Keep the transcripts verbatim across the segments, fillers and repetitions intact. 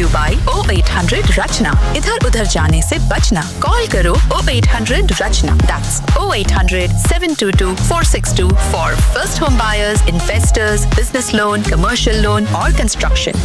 Bye ओ eight hundred रचना। इधर उधर जाने से बचना। कॉल करो ओ eight hundred Rachna. That's O eight hundred seven to to four six to for first home buyers, investors, business loan, commercial loan और construction.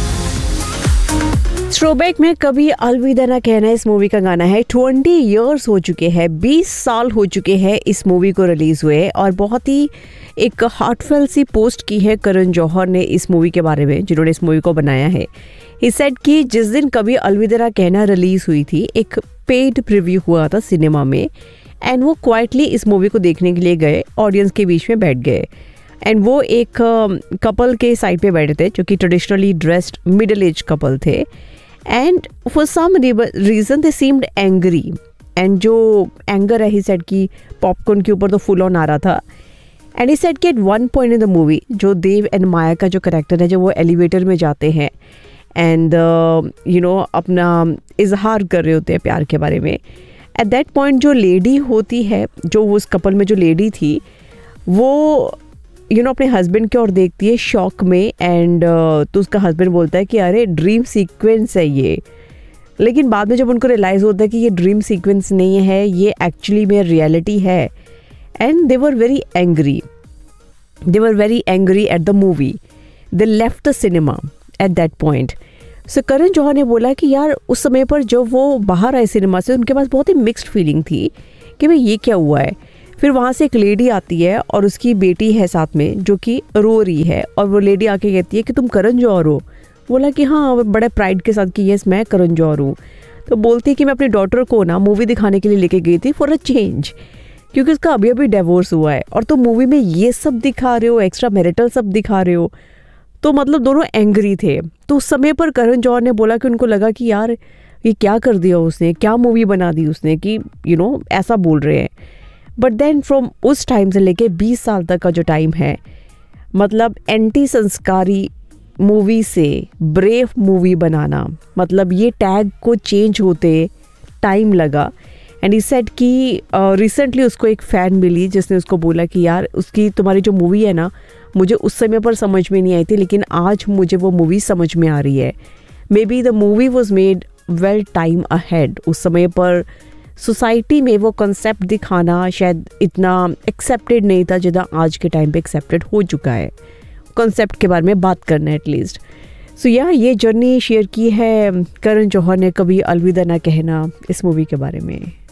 Throwback में कभी अलविदा ना कहना इस मूवी का गाना है। ट्वेंटी इयर्स हो चुके हैं, बीस साल हो चुके हैं इस मूवी को रिलीज हुए, और बहुत ही एक हार्टफेल सी पोस्ट की है करण जौहर ने इस मूवी के बारे में, जिन्होंने इस मूवी को बनाया है। ही सेड कि जिस दिन कभी अलविदा ना कहना रिलीज हुई थी, एक पेड प्रीव्यू हुआ था सिनेमा में, एंड वो क्वाइटली इस मूवी को देखने के लिए गए, ऑडियंस के बीच में बैठ गए, एंड वो एक कपल uh, के साइड पे बैठे थे जो कि traditionally dressed middle age couple थे, and for some reason they seemed angry, and जो एंगर है ही सेड कि पॉपकॉर्न के ऊपर तो फुल ऑन आ रहा था, एंड ही सेड कि eight one point in the movie जो देव एंड माया का जो करेक्टर है, जब वो एलिवेटर में जाते हैं एंड यू नो अपना इजहार कर रहे होते हैं प्यार के बारे में, एट दैट पॉइंट जो लेडी होती है, जो उस कपल में जो लेडी थी, वो यू you नो know, अपने हस्बैंड की ओर देखती है शॉक में, एंड uh, तो उसका हस्बैंड बोलता है कि अरे ड्रीम सीक्वेंस है ये, लेकिन बाद में जब उनको रियलाइज़ होता है कि ये ड्रीम सीक्वेंस नहीं है, ये एक्चुअली में रियलिटी है, and they were very angry they were very angry at the movie, they left the cinema at that point. सो करण जौहर ने बोला कि यार उस समय पर जब वो बाहर आए सिनेमा से, उनके पास बहुत ही मिक्स्ड फीलिंग थी कि भाई ये क्या हुआ है। फिर वहाँ से एक लेडी आती है और उसकी बेटी है साथ में जो कि रो रही है, और वो लेडी आके कहती है कि तुम करण जौहर हो। बोला कि हाँ, बड़े प्राइड के साथ कि यस मैं करण जौहर हूँ। तो बोलती है कि मैं अपनी डॉटर को ना मूवी दिखाने के लिए लेके गई थी फॉर अ चेंज, क्योंकि उसका अभी अभी डिवोर्स हुआ है, और तुम मूवी में ये सब दिखा रहे हो, एक्स्ट्रा मैरिटल सब दिखा रहे हो। तो मतलब दोनों एंग्री थे। तो उस समय पर करण जौहर ने बोला कि उनको लगा कि यार ये क्या कर दिया उसने, क्या मूवी बना दी उसने कि यू नो ऐसा बोल रहे हैं। बट देन फ्रॉम उस टाइम से लेके बीस साल तक का जो टाइम है, मतलब एंटी संस्कारी मूवी से ब्रेव मूवी बनाना, मतलब ये टैग को चेंज होते टाइम लगा। एंड ही सेड कि रिसेंटली uh, उसको एक फ़ैन मिली जिसने उसको बोला कि यार उसकी तुम्हारी जो मूवी है ना, मुझे उस समय पर समझ में नहीं आई थी, लेकिन आज मुझे वो मूवी समझ में आ रही है। May be the movie was made well time ahead. उस समय पर सोसाइटी में वो कॉन्सेप्ट दिखाना शायद इतना एक्सेप्टेड नहीं था जितना आज के टाइम पे एक्सेप्टेड हो चुका है, कॉन्सेप्ट के बारे में बात करना एटलीस्ट। सो या ये जर्नी शेयर की है करण जौहर ने कभी अलविदा ना कहना इस मूवी के बारे में।